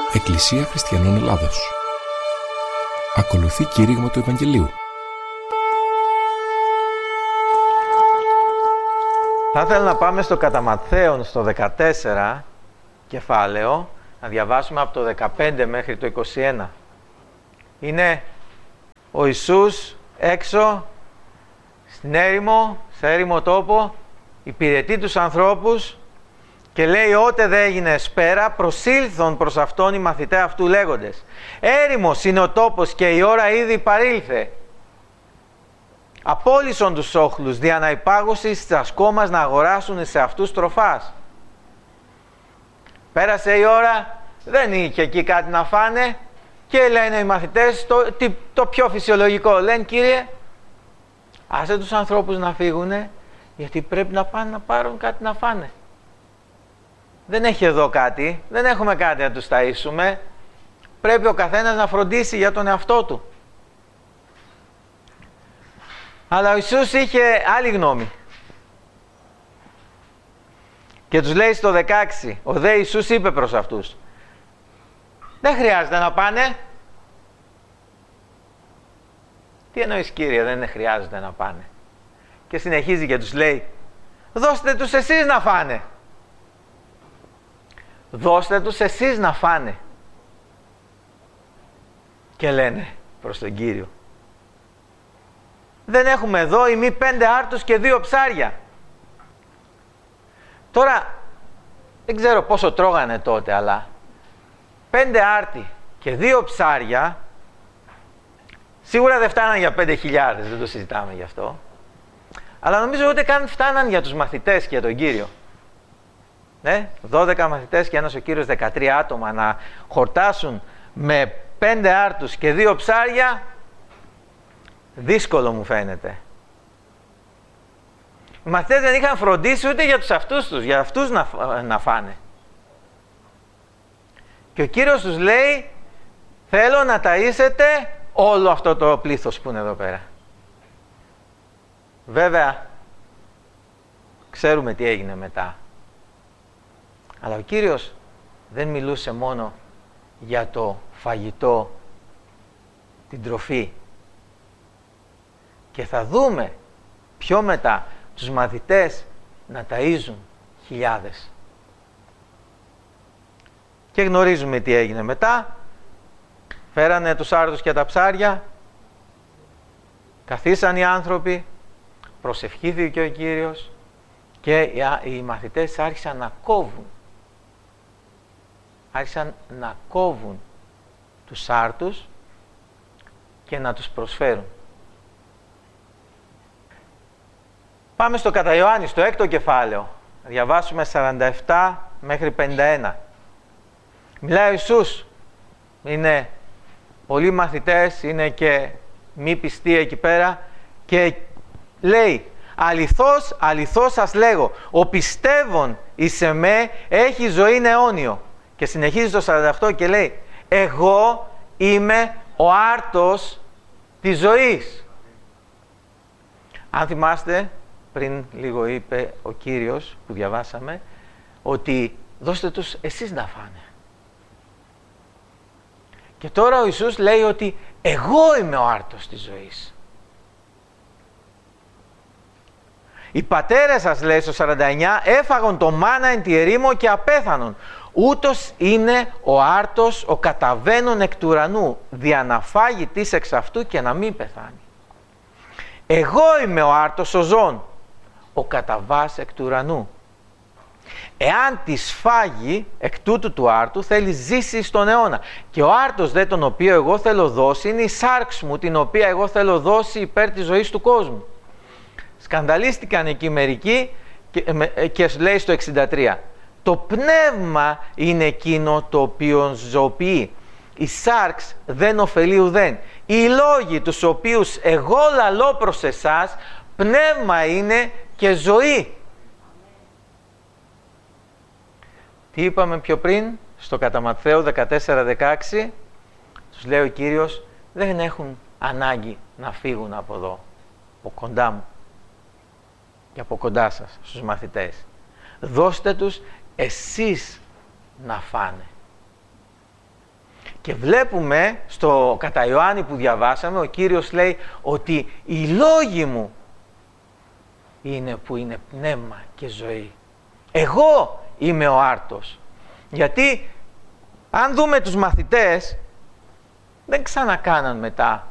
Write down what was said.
Εκκλησία Χριστιανών Ελλάδος. Ακολουθεί κήρυγμα του Ευαγγελίου. Θα ήθελα να πάμε στο κατά Ματθαίον στο 14 κεφάλαιο, να διαβάσουμε από το 15 μέχρι το 21. Είναι ο Ιησούς έξω στην έρημο, σε έρημο τόπο, υπηρετεί τους ανθρώπους και λέει: «Ότε δε έγινε σπέρα, προσήλθον προς αυτόν οι μαθηταί αυτού λέγοντες, έρημος είναι ο τόπος και η ώρα ήδη παρήλθε. Απόλυσον τους όχλους δια να υπάγωσι στις ασκόμας να αγοράσουν σε αυτούς τροφάς». Πέρασε η ώρα, δεν είχε εκεί κάτι να φάνε και λένε οι μαθητές το πιο φυσιολογικό. Λένε: «Κύριε, άσε τους ανθρώπους να φύγουνε, γιατί πρέπει να πάνε να πάρουν κάτι να φάνε. Δεν έχει εδώ κάτι, δεν έχουμε κάτι να τους ταΐσουμε, πρέπει ο καθένας να φροντίσει για τον εαυτό του». Αλλά ο Ιησούς είχε άλλη γνώμη. Και τους λέει στο 16, ο δε Ιησούς είπε προς αυτούς: «Δεν χρειάζεται να πάνε». Τι εννοείς, Κύριε, δεν χρειάζεται να πάνε? Και συνεχίζει και τους λέει: «Δώστε τους εσείς να φάνε». Δώστε τους εσείς να φάνε. Και λένε προς τον Κύριο: «Δεν έχουμε εδώ ημί 5 άρτους και 2 ψάρια». Τώρα δεν ξέρω πόσο τρώγανε τότε, αλλά 5 άρτη και 2 ψάρια σίγουρα δεν φτάναν για 5.000, δεν το συζητάμε γι' αυτό. Αλλά νομίζω ούτε καν φτάναν για τους μαθητές και για τον Κύριο. 12 μαθητές και ένας ο Κύριος 13 άτομα να χορτάσουν με 5 άρτους και 2 ψάρια, δύσκολο μου φαίνεται. Οι μαθητές δεν είχαν φροντίσει ούτε για τους αυτούς τους, για αυτούς να φάνε. Και ο Κύριος τους λέει: «Θέλω να ταΐσετε όλο αυτό το πλήθος που είναι εδώ πέρα». Βέβαια, ξέρουμε τι έγινε μετά. Αλλά ο Κύριος δεν μιλούσε μόνο για το φαγητό, την τροφή. Και θα δούμε πιο μετά τους μαθητές να ταΐζουν χιλιάδες. Και γνωρίζουμε τι έγινε μετά. Φέρανε τους άρτους και τα ψάρια, καθίσαν οι άνθρωποι, προσευχήθηκε ο Κύριος και οι μαθητές άρχισαν να κόβουν. Άρχισαν να κόβουν τους άρτους και να τους προσφέρουν. Πάμε στο κατά Ιωάννη, στο 6ο κεφάλαιο. Διαβάσουμε 47 μέχρι 51. Μιλάει ο Ιησούς. Είναι πολλοί μαθητές, είναι και μη πιστοί εκεί πέρα και λέει: «Αληθώς, αληθώς σας λέγω, ο πιστεύων εις εμέ έχει ζωή αιώνιο». Και συνεχίζει στο 48 και λέει: «Εγώ είμαι ο άρτος της ζωής». Αν θυμάστε, πριν λίγο είπε ο Κύριος που διαβάσαμε ότι δώστε τους εσείς να φάνε. Και τώρα ο Ιησούς λέει ότι εγώ είμαι ο άρτος της ζωής. Οι πατέρες σας, λέει στο 49, έφαγον το μάνα εν τη ερήμο και απέθανον. Ούτως είναι ο άρτος ο καταβαίνων εκ του ουρανού, δια να φάγει της εξ αυτού και να μην πεθάνει. Εγώ είμαι ο άρτος ο ζών, ο καταβάς εκ του ουρανού. Εάν της φάγει εκ τούτου του άρτου, θέλει ζήσει στον αιώνα. Και ο άρτος δε τον οποίο εγώ θέλω δώσει είναι η σάρξ μου, την οποία εγώ θέλω δώσει υπέρ της ζωής του κόσμου. Σκανδαλίστηκαν εκεί μερικοί και λέει στο 63: «Το πνεύμα είναι εκείνο το οποίο ζωοποιεί. Η σάρξ δεν ωφελεί ουδέν. Οι λόγοι τους οποίους εγώ λαλώ προς εσάς, πνεύμα είναι και ζωή». Τι είπαμε πιο πριν, στο κατά Ματθαίου 14-16, τους λέει ο Κύριος: «Δεν έχουν ανάγκη να φύγουν από εδώ, από κοντά μου και από κοντά σας, στους μαθητές. Δώστε τους εσείς να φάνε». Και βλέπουμε στο κατά Ιωάννη που διαβάσαμε, ο Κύριος λέει ότι οι λόγοι μου είναι που είναι πνεύμα και ζωή. Εγώ είμαι ο άρτος. Γιατί αν δούμε τους μαθητές, δεν ξανακάναν μετά